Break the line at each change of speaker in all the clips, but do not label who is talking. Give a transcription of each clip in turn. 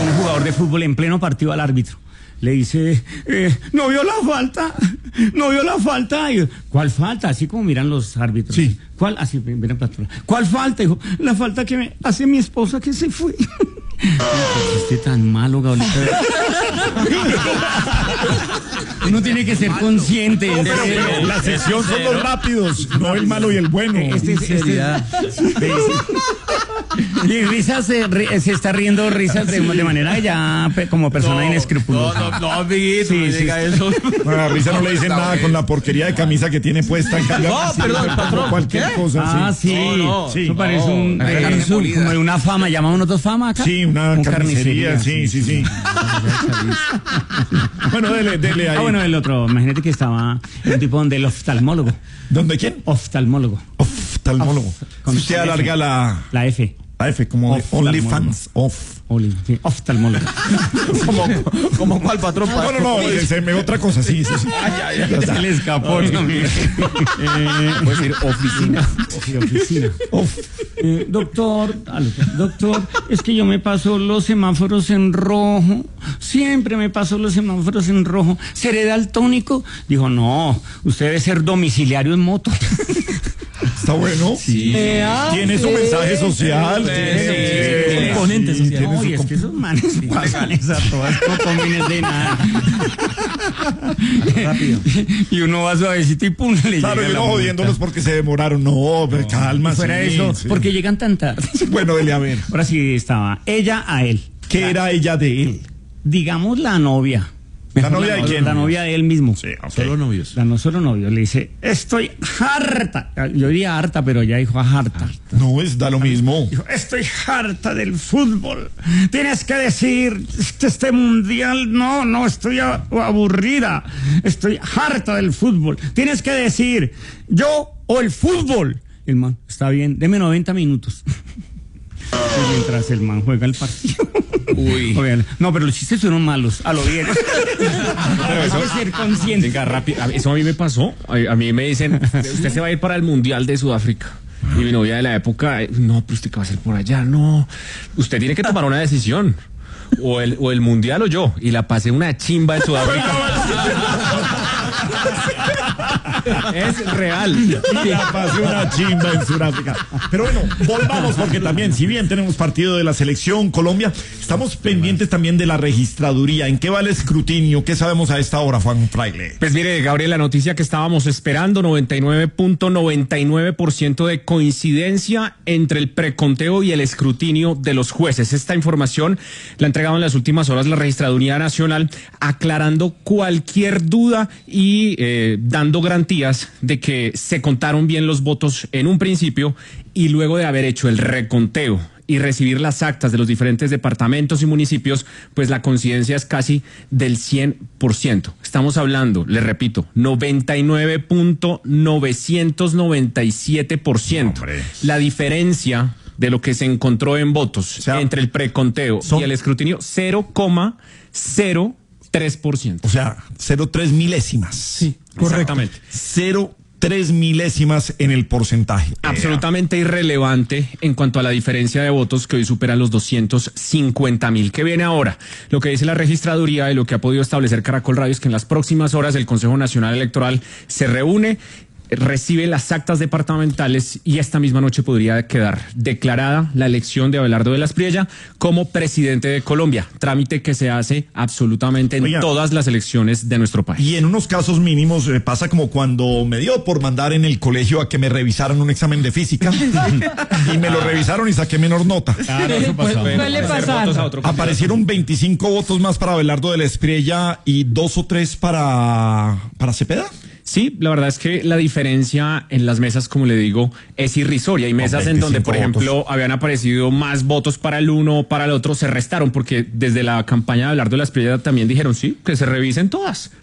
un jugador de fútbol en pleno partido al árbitro. Le dice, no vio la falta, no vio la falta. Y, ¿cuál falta? Así como miran los árbitros.
Sí.
¿Cuál? Así miran para atrás. ¿Cuál falta? Dijo, la falta que me hace mi esposa que se fue. Usted tan malo, Gabriel. Uno tiene que ser consciente.
La sección son los rápidos, no el malo y el bueno.
Y risas, se está riendo risas de manera ya como persona inescrupulosa.
No, amiguito, sí, diga eso.
A Risa no le dicen nada con la porquería de camisa que tiene puesta. En cambio,
Perdón, patrón.
cualquier cosa.
Sí.
Sí.
Eso parece como de una fama. ¿Llamamos nosotros fama acá?
Sí, una carnicería. Sí. Bueno, dele ahí.
Bueno, el otro. Imagínate que estaba un tipo donde el oftalmólogo.
¿Dónde quién?
Oftalmólogo.
Usted alarga la
F.
La F, como de OnlyFans.
Sí, oftalmólogo.
¿Como cuál, patrón?
No, se me otra cosa, sí.
Se le escapó.
Puede decir oficina.
Oficina. Doctor, es que yo me paso los semáforos en rojo. Siempre me paso los semáforos en rojo. ¿Seré daltónico? Dijo, no, usted debe ser domiciliario en moto.
Está bueno.
Sí.
Tiene su mensaje social.
Tiene componentes sociales.
No, y es que esos manes pasan a todas, no combines de nada.
Rápido.
Y uno va suavecito y pum, le
Claro,
llega
y
la
no
multa.
jodiéndolos porque se demoraron. No, pero calma.
Fuera de eso, porque llegan tan tarde.
Bueno, dele a ver.
Ahora sí estaba ella a él.
¿Qué era ella de él?
Digamos la novia.
¿La novia de quién?
La novia de él mismo.
Sí, ok.
Solo novios.
No solo novio. Le dice, estoy harta. Yo diría harta, pero ella dijo harta.
No, da lo mismo.
Dijo, estoy harta del fútbol. Tienes que decir, este mundial, no, estoy aburrida. Estoy harta del fútbol. Tienes que decir, yo o el fútbol. El man, está bien, deme 90 minutos. Y mientras el man juega el partido.
Uy.
No, pero los chistes fueron malos, a lo bien. Pero eso es ser consciente.
Venga, rápido. Eso a mí me pasó. A mí me dicen, usted se va a ir para el Mundial de Sudáfrica. Y mi novia de la época, no, pero usted qué va a hacer por allá. No, usted tiene que tomar una decisión. O el Mundial o yo. Y la pasé una chimba en Sudáfrica. Es real.
Y la pasé una chimba en Sudáfrica. Pero bueno, volvamos porque también, si bien tenemos partido de la selección Colombia, estamos pendientes también de la registraduría. ¿En qué va el escrutinio? ¿Qué sabemos a esta hora, Juan Fraile?
Pues mire, Gabriel, la noticia que estábamos esperando, 99.99% de coincidencia entre el preconteo y el escrutinio de los jueces. Esta información la entregaba en las últimas horas la Registraduría Nacional, aclarando cualquier duda y dando garantías de que se contaron bien los votos en un principio y luego de haber hecho el reconteo y recibir las actas de los diferentes departamentos y municipios, pues la coincidencia es casi del 100%. Estamos hablando, les repito, 99.997%. La diferencia de lo que se encontró en votos, o sea, entre el preconteo y el escrutinio, 0,03%.
O sea, 0,3 milésimas.
Sí, correctamente.
0,3 milésimas en el porcentaje.
Absolutamente irrelevante en cuanto a la diferencia de votos que hoy superan los 250.000. ¿Qué viene ahora? Lo que dice la registraduría y lo que ha podido establecer Caracol Radio es que en las próximas horas el Consejo Nacional Electoral se reúne, recibe las actas departamentales y esta misma noche podría quedar declarada la elección de Abelardo de la Espriella como presidente de Colombia, trámite que se hace absolutamente en todas las elecciones de nuestro país.
Y en unos casos mínimos pasa como cuando me dio por mandar en el colegio a que me revisaran un examen de física y me lo revisaron y saqué menor nota.
Claro, eso pasó.
Suele pasar.
Aparecieron 25 votos más para Abelardo de la Espriella y 2 o 3 para Cepeda.
Sí, la verdad es que la diferencia en las mesas, como le digo, es irrisoria. Hay mesas en donde, por ejemplo, habían aparecido más votos para el uno o para el otro, se restaron, porque desde la campaña de Abelardo de la Espriella también dijeron, sí, que se revisen todas,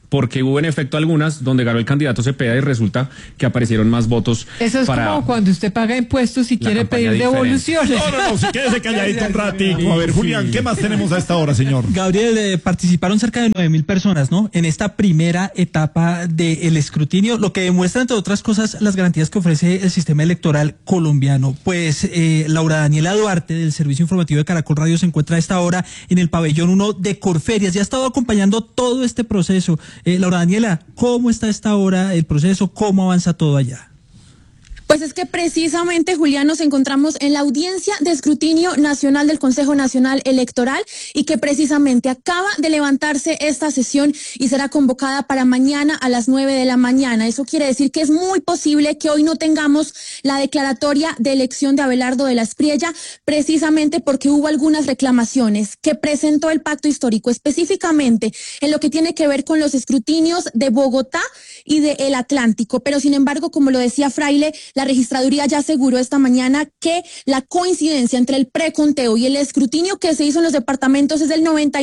porque hubo en efecto algunas donde ganó el candidato Cepeda y resulta que aparecieron más votos.
Eso es como cuando usted paga impuestos y quiere pedir devoluciones.
No, si quédese calladito un ratico. A ver, Julián, ¿qué más tenemos a esta hora, señor?
Gabriel, participaron cerca de 9.000 personas, ¿no? En esta primera etapa del escrutinio, lo que demuestra, entre otras cosas, las garantías que ofrece el sistema electoral colombiano. Pues Laura Daniela Duarte, del Servicio Informativo de Caracol Radio, se encuentra a esta hora en el pabellón 1 de Corferias y ha estado acompañando todo este proceso. Laura Daniela, ¿cómo está a esta hora el proceso? ¿Cómo avanza todo allá?
Pues es que precisamente, Julián, nos encontramos en la audiencia de escrutinio nacional del Consejo Nacional Electoral y que precisamente acaba de levantarse esta sesión y será convocada para mañana a las 9 de la mañana. Eso quiere decir que es muy posible que hoy no tengamos la declaratoria de elección de Abelardo de la Espriella, precisamente porque hubo algunas reclamaciones que presentó el Pacto Histórico, específicamente en lo que tiene que ver con los escrutinios de Bogotá y de El Atlántico. Pero sin embargo, como lo decía Fraile, la registraduría ya aseguró esta mañana que la coincidencia entre el preconteo y el escrutinio que se hizo en los departamentos es del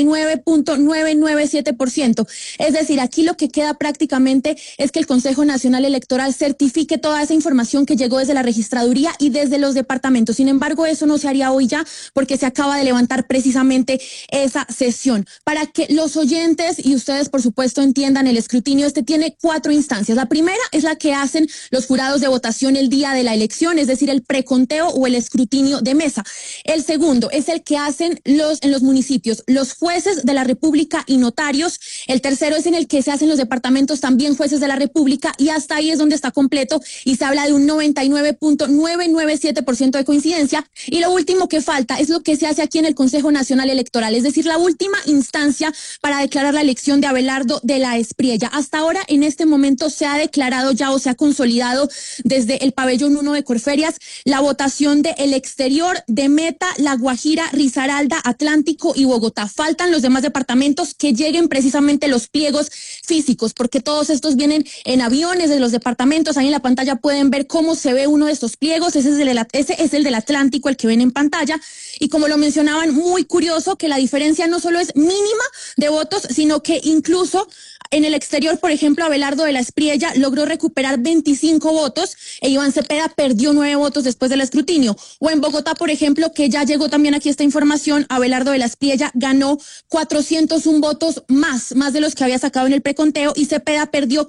99.997%. Es decir, aquí lo que queda prácticamente es que el Consejo Nacional Electoral certifique toda esa información que llegó desde la registraduría y desde los departamentos. Sin embargo, eso no se haría hoy ya porque se acaba de levantar precisamente esa sesión. Para que los oyentes y ustedes, por supuesto, entiendan, el escrutinio tiene 4 instancias. La primera es la que hacen los jurados de votación el día de la elección, es decir, el preconteo o el escrutinio de mesa. El segundo es el que hacen en los municipios los jueces de la República y notarios. El tercero es en el que se hacen los departamentos también jueces de la República y hasta ahí es donde está completo y se habla de un 99.997% de coincidencia. Y lo último que falta es lo que se hace aquí en el Consejo Nacional Electoral, es decir, la última instancia para declarar la elección de Abelardo de la Espriella. Hasta ahora, en este momento, se ha declarado ya o se ha consolidado desde el pabellón 1 de Corferias la votación de El Exterior, de Meta, La Guajira, Risaralda, Atlántico y Bogotá. Faltan los demás departamentos que lleguen precisamente los pliegos físicos, porque todos estos vienen en aviones de los departamentos. Ahí en la pantalla pueden ver cómo se ve uno de estos pliegos. Ese es el del Atlántico, el que ven en pantalla. Y como lo mencionaban, muy curioso que la diferencia no solo es mínima de votos, sino que incluso en El Exterior, por ejemplo, Abelardo de la Espriella logró recuperar 25 votos e Iván Cepeda perdió 9 votos después del escrutinio. O en Bogotá, por ejemplo, que ya llegó también aquí esta información, Abelardo de la Espriella ganó 401 votos más de los que había sacado en el preconteo y Cepeda perdió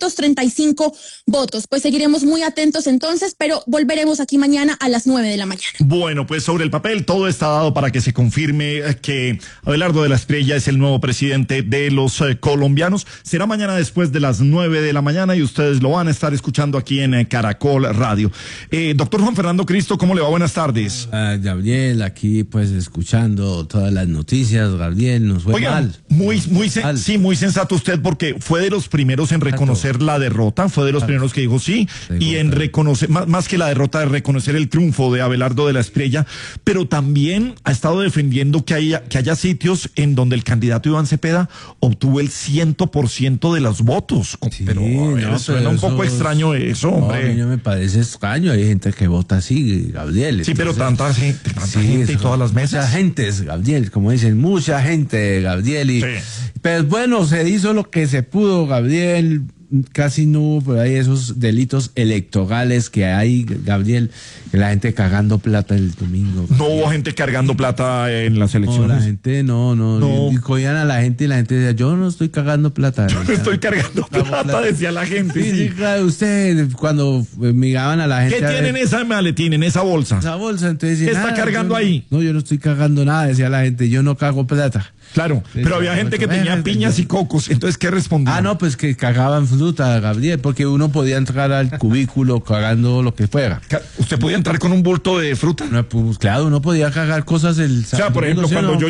535 votos. Pues seguiremos muy atentos entonces, pero volveremos aquí mañana a las 9 de la mañana.
Bueno, pues sobre el papel todo está dado para que se confirme que Abelardo de la Espriella es el nuevo presidente de los colombianos. Será mañana después de las 9 de la mañana y ustedes lo van a estar escuchando aquí en Caracol Radio. Doctor Juan Fernando Cristo, ¿cómo le va? Buenas tardes.
Gabriel, aquí pues escuchando todas las noticias. Gabriel, nos fue mal.
Muy sensato usted, porque fue de los primeros en reconocer la derrota, fue de los primeros que dijo sí, y en reconocer, más que la derrota, de reconocer el triunfo de Abelardo de la Espriella, pero también ha estado defendiendo que haya sitios en donde el candidato Iván Cepeda obtuvo el 100% de los votos.
Sí,
pero suena un poco extraño eso, hombre.
A mí no me parece extraño, hay gente que vota así, Gabriel.
Sí, entonces, pero tanta gente y todas las mesas.
Mucha gente, Gabriel, como dicen, mucha gente, Gabriel. Y, sí. Pues bueno, se hizo lo que se pudo, Gabriel. Casi no hubo por ahí esos delitos electorales que hay, Gabriel, que la gente cagando plata el domingo.
No hubo gente cargando plata en las elecciones.
No, la gente no. Y cogían a la gente y la gente decía, yo no estoy cagando plata.
Yo no estoy cargando plata, decía la gente.
Sí, claro, usted, cuando miraban a la gente.
¿Qué tiene en esa maletín, en esa bolsa?
Esa bolsa, entonces decían,
¿qué está cargando ahí?
No, yo no estoy cargando nada, decía la gente, yo no cago plata.
Claro, sí, pero había gente que tenía piñas y cocos, entonces ¿qué respondía?
No, pues que cagaban fruta, Gabriel, porque uno podía entrar al cubículo cagando lo que fuera.
¿Usted podía entrar con un bulto de fruta?
No, pues claro, uno podía cagar cosas
o sea, por ejemplo,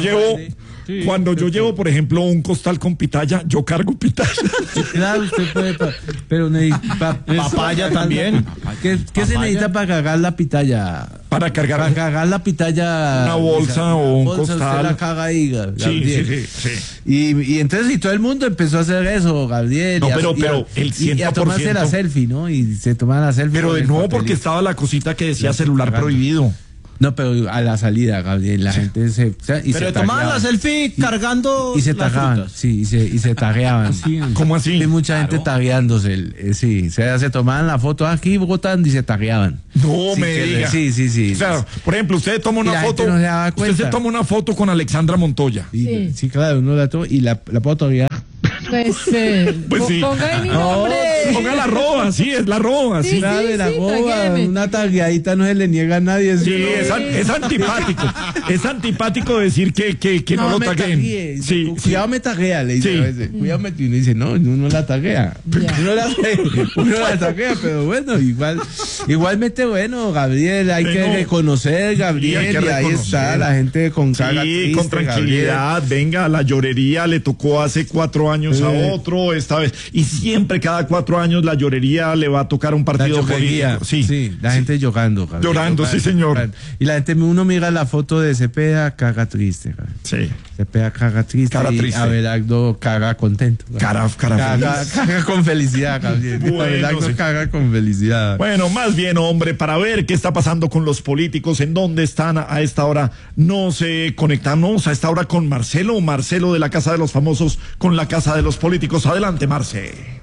cuando yo llevo, por ejemplo, un costal con pitaya, yo cargo pitaya.
Sí, claro, usted puede, pero
papaya también.
¿Qué se necesita para cagar la pitaya?
Para cagar
la pitaya.
Una bolsa o un costal.
Usted la caga ahí, Gabriel.
Sí.
Y entonces, y todo el mundo empezó a hacer eso, Gabriel.
No, pero el 100%.
Y a tomarse la selfie, ¿no? Y se tomaban la selfie.
Pero no, porque estaba la cosita que decía celular prohibido.
No, pero a la salida, Gabriel, la gente se
tomaban la selfie cargando
y se
las
tagueaban,
frutas.
sí, y se tagueaban.
¿Cómo así?
Hay mucha gente tagueándose, sí, se tomaban la foto aquí votando y se tagueaban.
No
Sí,
me diga.
Sí.
Claro, por ejemplo, usted toma
Y
una
la gente
foto,
no se daba
usted
cuenta.
se toma una foto con Alexandra Montoya.
Sí, claro, uno la toma y la puedo todavía.
Pues,
Pues sí.
ponga ahí mi nombre.
Ponga la arroba, sí, es la arroba, sí.
Claro, de la
sí,
boba,
taguéeme.
una tagueadita no se le niega a nadie.
Sí, es antipático. Es antipático decir que no lo
me
taguen.
taguee.
Sí,
Cuidado me taguea, le dice
Sí.
a veces. Cuidado me, y uno dice, no la taguea. Uno la taguea, pero bueno, igualmente bueno, Gabriel, hay que reconocer, Gabriel,
Sí, hay que
y ahí
reconocer.
está la gente con cara
Sí,
triste,
con tranquilidad. Venga, la llorería le tocó hace 4 años a otro, esta vez. Y siempre, cada 4 años, la llorería le va a tocar a un partido
Gabriel.
político.
La gente llorando, Gabriel.
Llorando, sí, señor.
Llorando. Y la gente, uno mira la foto de Cepeda, caga triste, Gabriel.
Sí.
Cepeda caga triste,
Cara
y
triste.
Abelardo caga contento.
Cara feliz.
Caga con felicidad, Gabriel.
Bueno,
Abelardo
sí.
caga con felicidad.
Bueno, más bien, hombre, para ver qué está pasando con los políticos, en dónde están a esta hora, nos conectamos a esta hora con Marcelo de la Casa de los Famosos, con la Casa de los Políticos. Adelante, Marce.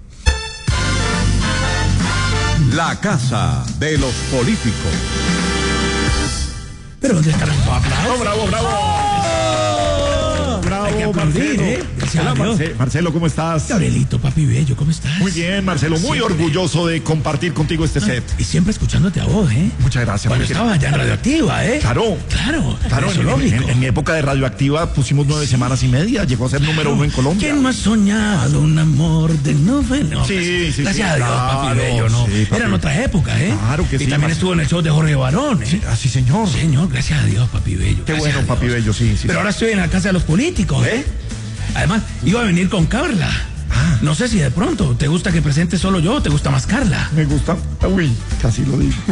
La Casa de los Políticos.
Pero ¿dónde están los aplausos?
Bravo, bravo.
Hay que aplaudir,
Marcelo.
Gracias a
Hola,
Dios.
Marcelo, ¿cómo estás?
Gabrielito, papi bello, ¿cómo estás?
Muy bien, Marcelo, muy
Siempre.
orgulloso de compartir contigo este set.
Y siempre escuchándote a vos,
Muchas gracias.
Cuando
muy
estaba allá en Radioactiva,
Claro.
Claro,
Claro, en mi época de Radioactiva pusimos 9 semanas y media, llegó a ser número 1 en Colombia.
¿Quién no ha soñado un amor de novela?
Sí,
Gracias a Dios,
claro,
papi bello, ¿no?
sí, papi.
Eran otra época,
Claro que
y
sí,
también
Marcelo.
estuvo en el show de Jorge Barón,
Sí, señor.
Señor, gracias a Dios, papi bello.
Qué
gracias
bueno,
a Dios.
papi bello, sí.
Pero ahora estoy en la Casa de los Políticos, Además, iba a venir con Carla. No sé si de pronto te gusta que presente solo yo o te gusta más Carla.
Me gusta. Uy, casi lo digo.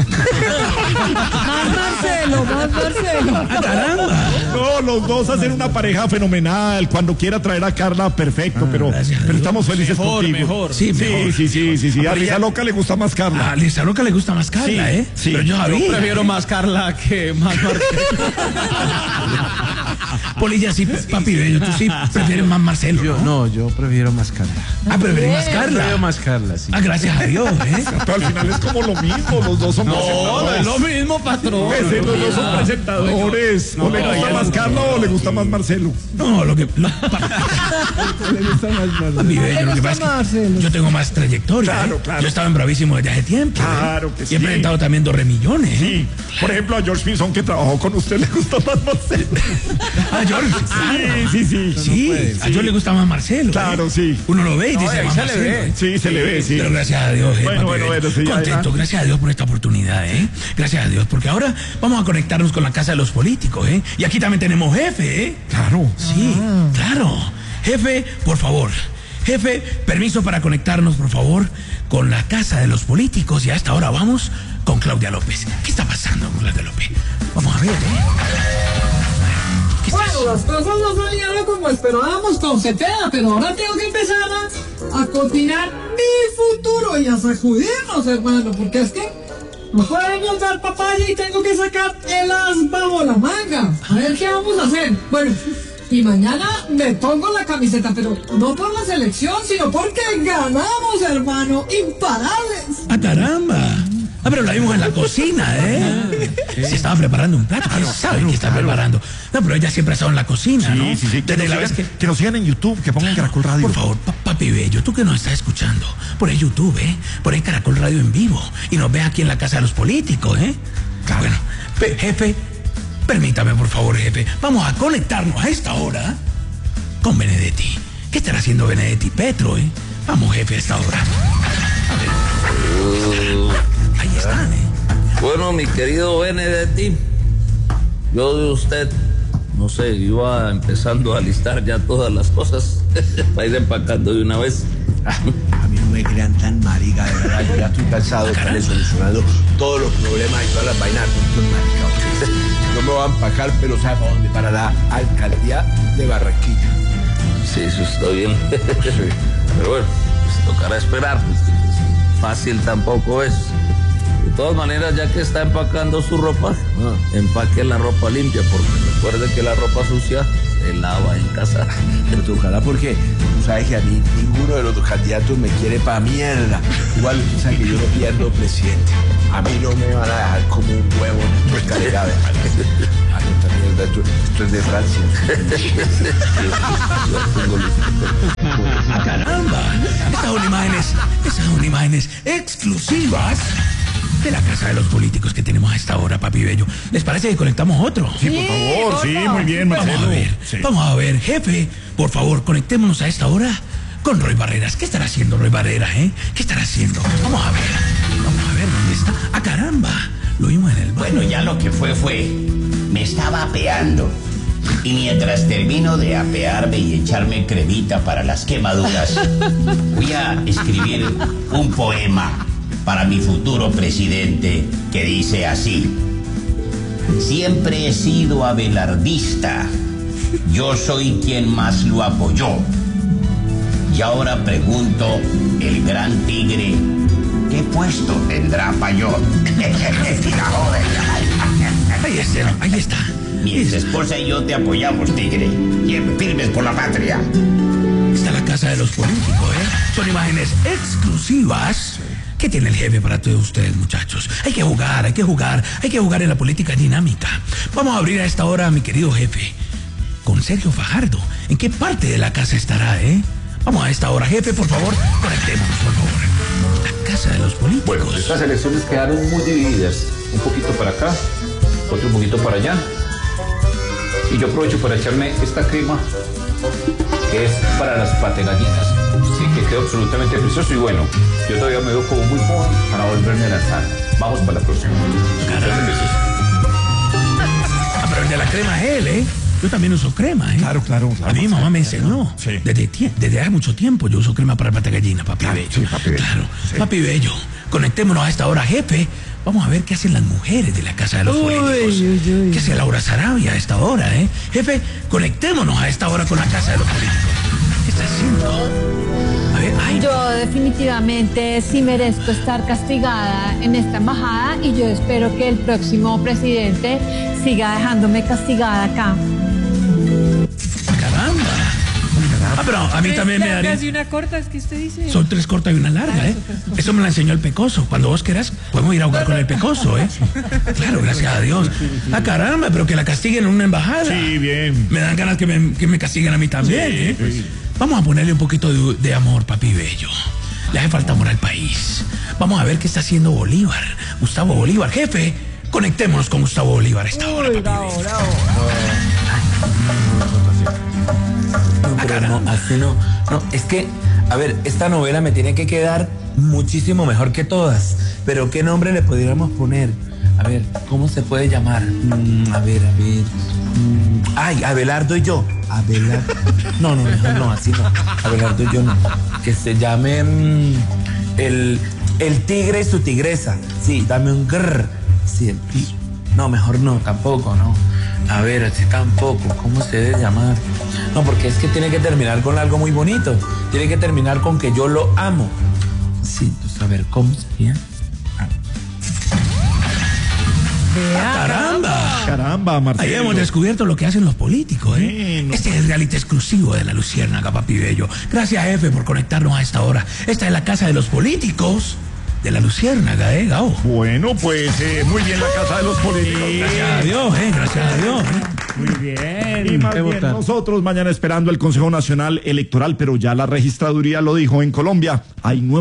Más Marcelo.
¡Caramba!
No, los dos hacen una pareja fenomenal. Cuando quiera traer a Carla, perfecto. Pero
gracias a Dios.
estamos felices contigo.
Mejor. Sí, mejor.
Sí. A Lisa Loca le gusta más Carla.
A Lisa Loca le gusta más Carla,
Sí, sí.
Pero yo
Prefiero más Carla que más Marcelo.
Polilla, sí, papi bello, tú sí prefieres más Marcelo,
Yo prefiero más Carla.
Prefieres más
Prefiero
Carla.
más Carla, sí.
Gracias a Dios,
Pero al final es como lo mismo. Los dos son presentadores.
mismo, patrón.
Los dos son presentadores. ¿O le gusta más Carla o le gusta más Marcelo?
No, lo que. Papi bello, lo que pasa es que
Marcelo.
yo tengo más trayectoria.
Claro.
Yo estaba en Bravísimo desde hace tiempo.
Claro que
Y
sí.
he presentado también 2 millones.
Sí. Por ejemplo, a George Pinson, que trabajó con usted, le gusta más Marcelo.
A George.
Sí.
Sí, a George le gusta más Marcelo.
Claro, sí.
Uno lo ve y dice, más Marcelo.
Sí, se le ve, sí.
Pero gracias a Dios,
Bueno,
papi bello.
sí,
Contento, gracias a Dios por esta oportunidad, Gracias a Dios, porque ahora vamos a conectarnos con la Casa de los Políticos, Y aquí también tenemos jefe,
Claro.
Sí, claro. Jefe, por favor. Jefe, permiso para conectarnos, por favor, con la Casa de los Políticos. Y a esta hora vamos con Claudia López. ¿Qué está pasando con Claudia López? Vamos a ver, ¿Qué está
Bueno, las cosas no salieron como esperábamos con Cepeda, pero ahora tengo que empezar a coordinar mi futuro y a sacudirnos, hermano, porque es que no podemos dar papaya y tengo que sacar el as bajo la manga. A ver qué vamos a hacer. Bueno, y mañana me pongo la camiseta, pero no por la selección, sino porque ganamos, hermano, imparables.
caramba! Pero la vimos en la cocina, Se estaba preparando un plato. ¿Quién sabe qué está preparando? No, pero ella siempre ha estado en la cocina, ¿no?
Sí.
Desde la vez
Que nos sigan en YouTube, que pongan Caracol Radio.
Por favor, papi bello, tú que nos estás escuchando, por ahí YouTube, por ahí Caracol Radio en vivo, y nos ves aquí en la Casa de los Políticos,
Claro.
Bueno, jefe, permítame, por favor, jefe, vamos a conectarnos a esta hora con Benedetti. ¿Qué estará haciendo Benedetti Petro, Vamos, jefe, a esta hora. A ver. Ahí están,
Bueno, mi querido Benedetti, yo de usted, no sé, iba empezando a listar ya todas las cosas para ir empacando de una vez.
A mí no me crean tan marica, de verdad. Yo ya estoy cansado de estarle solucionando todos los problemas y todas las vainas con estos maricados. No me voy a empacar, pero ¿sabe para dónde? Para la alcaldía de Barranquilla.
Sí, eso está bien. Pero bueno, pues tocará esperar. Fácil tampoco es. De todas maneras, ya que está empacando su ropa, empaque la ropa limpia, porque recuerde que la ropa sucia se lava en casa.
Pero tocará porque, tú sabes que a mí ninguno de los dos candidatos me quiere pa' mierda. Igual, tú sabes que yo no pierdo presidente. A mí no me van a dejar como un huevo en la escalera de esto es de Francia.
¡Ah, caramba! Estas son imágenes exclusivas de la casa de los políticos que tenemos a esta hora, papi bello. ¿Les parece que conectamos otro?
Sí, por favor, sí, muy bien, Marcelo.
Vamos a ver, jefe, por favor, conectémonos a esta hora con Roy Barreras. ¿Qué estará haciendo Roy Barreras, ¿Qué estará haciendo? Vamos a ver dónde está. ¡Ah, caramba! Lo vimos en el baño.
Bueno, ya lo que fue. Me estaba apeando. Y mientras termino de apearme y echarme cremita para las quemaduras, voy a escribir un poema para mi futuro presidente que dice así: siempre he sido abelardista, yo soy quien más lo apoyó. Y ahora pregunto, el gran tigre, ¿qué puesto tendrá Payot?
Ahí está.
Mi ex esposa y yo te apoyamos, tigre. Firmes por la patria.
Está la casa de los políticos, Son imágenes exclusivas. ¿Qué tiene el jefe para todos ustedes, muchachos? Hay que jugar en la política dinámica. Vamos a abrir a esta hora a mi querido jefe con Sergio Fajardo. ¿En qué parte de la casa estará, Vamos a esta hora, jefe, por favor, conectémonos, por favor. La casa de los políticos.
Bueno, estas elecciones quedaron muy divididas. Un poquito para acá, otro un poquito para allá. Y yo aprovecho para echarme esta crema, que es para las pategallinas. Sí, que quedó absolutamente precioso. Y bueno, yo todavía me veo como muy joven para volverme a lanzar. Vamos para la próxima.
Pero el de la crema es él, Yo también uso crema,
Claro.
A mí mi mamá me enseñó. Sí. Desde hace mucho tiempo yo uso crema para pategallina, papi bello.
Sí, papi bello.
Claro.
Sí.
Papi bello, conectémonos a esta hora, jefe. Vamos a ver qué hacen las mujeres de la casa de los políticos. ¿Qué hace Laura Sarabia a esta hora, Jefe, conectémonos a esta hora con la casa de los políticos. ¿Qué está haciendo? A ver,
Yo definitivamente sí merezco estar castigada en esta embajada y yo espero que el próximo presidente siga dejándome castigada acá.
¡Caramba! Pero a mí también me daría...
¿Casi una corta es que usted dice?
Son 3 cortas y una larga, Eso me la enseñó el Pecoso. Cuando vos quieras, podemos ir a jugar con el Pecoso, Claro, gracias a Dios. ¡Ah, caramba! Pero que la castiguen en una embajada.
Sí, bien.
Me dan ganas que me castiguen a mí también,
Sí.
Vamos a ponerle un poquito de amor, papi bello. Le hace falta amor al país. Vamos a ver qué está haciendo Bolívar. Gustavo Bolívar. Jefe, conectémonos con Gustavo Bolívar a esta hora, papi bello.
Pero no, así no. No, es que, a ver, esta novela me tiene que quedar muchísimo mejor que todas. Pero ¿qué nombre le podríamos poner? A ver, ¿cómo se puede llamar? A ver. Ay, Abelardo y yo. Abelardo. No, mejor no, así no. Abelardo y yo no. Que se llame el tigre y su tigresa. Sí, dame un grrr. Sí, no, mejor no, tampoco, no. A ver, así tampoco. ¿Cómo se debe llamar? No, porque es que tiene que terminar con algo muy bonito. Tiene que terminar con que yo lo amo. Sí, pues a ver, ¿cómo sería?
¡Caramba,
Marcelo!
Ahí hemos descubierto lo que hacen los políticos, Este es el reality exclusivo de La Luciérnaga, papi bello. Gracias, jefe, por conectarnos a esta hora. Esta es la casa de los políticos de La Luciérnaga, Gao.
Bueno, pues muy bien la casa de los políticos.
Gracias a Dios, gracias a Dios.
Muy bien.
Y más bien nosotros mañana esperando el Consejo Nacional Electoral, pero ya la registraduría lo dijo en Colombia. Hay nuevos